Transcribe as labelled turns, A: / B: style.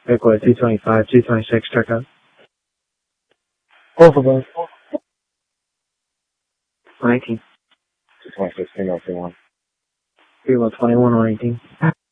A: Echo 225, 226, check out.
B: Both of us.
A: 118.
B: 226, 301.
A: 3121, 118.